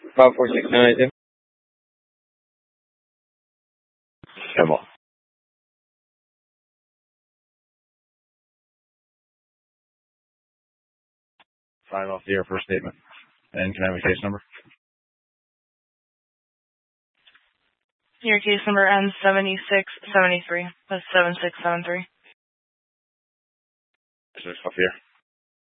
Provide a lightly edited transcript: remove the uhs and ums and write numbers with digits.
54692. Symbol. Sign off the air for a statement. And can I have a case number? Your case number ends 7673. That's 7673. Off the air.